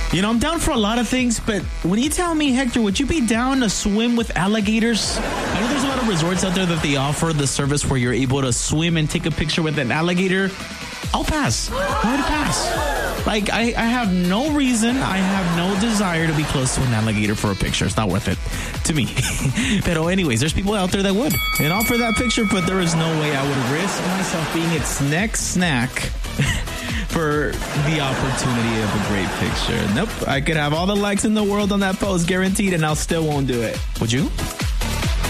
You know, I'm down for a lot of things, but when you tell me, Hector, would you be down to swim with alligators? You know, there's a lot of resorts out there that they offer the service where you're able to swim and take a picture with an alligator. I'll pass. I would pass. Like, I have no reason, I have no desire to be close to an alligator for a picture. It's not worth it to me. But anyways, there's people out there that would. And offer that picture, but there is no way I would risk myself being its next snack for the opportunity of a great picture. Nope. I could have all the likes in the world on that post, guaranteed, and I still won't do it. Would you?